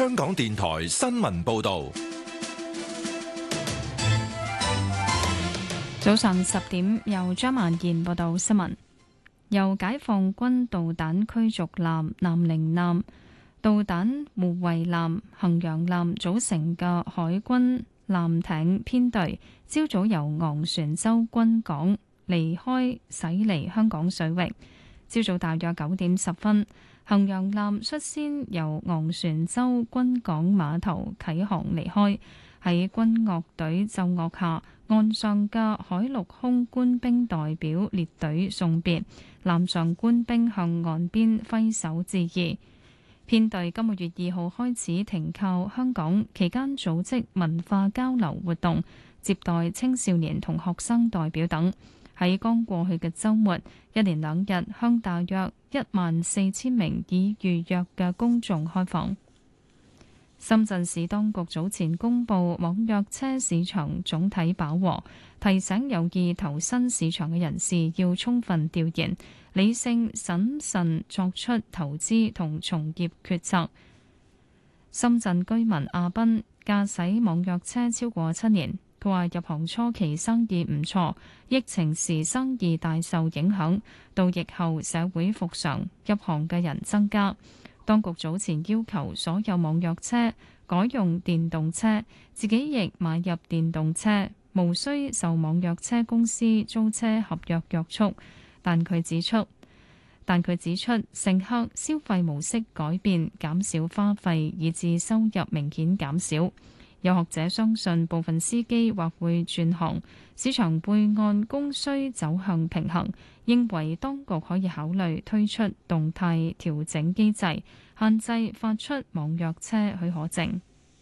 香港電台新聞報道。 早上10點，由張曼燕報道新聞。由解放軍導彈驅逐艦南寧艦、導彈護衛艦、衡陽艦組成嘅海軍艦艇編隊，朝早由昂船洲軍港駛離香港水域。朝早大約9點10分，衡陽艦率先由昂船洲軍港碼頭啟航離開，喺軍樂隊奏樂下，岸上嘅海陸空官兵代表列隊送別，艦上官兵向岸邊揮手致意。編隊今個月2號開始停靠香港，期間組織文化交流活動，接待青少年同學生代表等。喺剛過去嘅週末，一連2日向大約14,000名已預約嘅公眾開放。深圳市當局早前公布網約車市場總體飽和，提醒有意投身市場嘅人士要充分調研，理性審慎作出投資同從業決策。深圳居民阿斌駕駛網約車超過7年，佢話入行初期生意唔錯，疫情時生意大受影響，到疫後社會復常，入行嘅人增加。當局早前要求所有網約車改用電動車，自己亦買入電動車，無需受網約車公司租車合約約束。但佢指出，乘客消費模式改變，減少花費，以致收入明顯減少。有學者相信部分司機或會轉行，市場會按供需走向平衡，認為當局可以考慮推出動態調整機制，限制發出網約車許可證。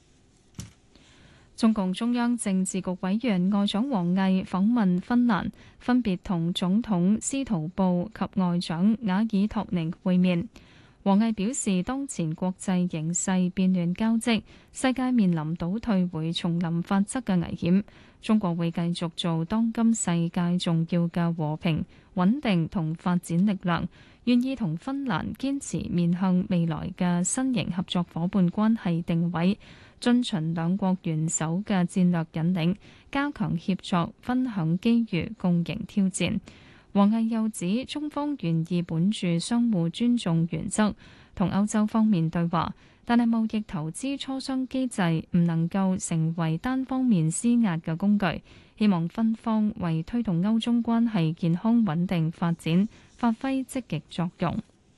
中共中央政治局委員外長王毅訪問芬蘭，分別同總統斯圖布及外長瓦爾托寧會面。王毅表示，當前國際形勢變亂交織，世界面臨倒退回叢林法則嘅危險。中國會繼續做當今世界重要嘅和平、穩定同發展力量，願意同芬蘭堅持面向未來嘅新型合作伙伴關係定位，遵循兩國元首嘅戰略引領，加強協作，分享機遇，共迎挑戰。王毅又指，中方願意本住相互尊重原則同歐洲方面對話，但係貿易投資磋商機制唔能夠成為單方面施壓嘅工具，希望分方為推動歐中關係健康穩定發展發揮積極作用。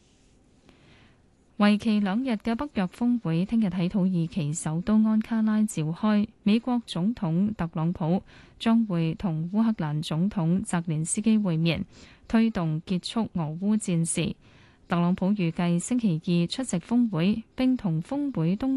為期2日嘅北約峰會聽日喺土耳其首都安卡拉召開，美國總統特朗普將會同烏克蘭總統澤連斯基會面，推動結束俄烏戰事。特朗普預計星期2出席峰會，並同峰會東